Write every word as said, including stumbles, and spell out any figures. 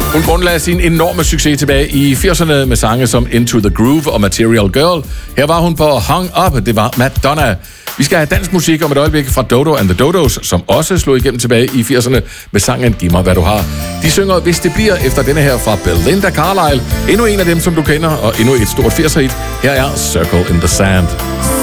Hun grundlagde sin enorme succes tilbage i firserne med sange som Into the Groove og Material Girl. Her var hun på Hung Up, det var Madonna. Vi skal have dansk musik om et øjeblik fra Dodo and the Dodos, som også slog igennem tilbage i firserne med sangen Giv mig hvad du har. De synger Hvis det bliver efter denne her fra Belinda Carlisle. Endnu en af dem, som du kender, og endnu et stort firser-hit. Her er Circle in the Sand.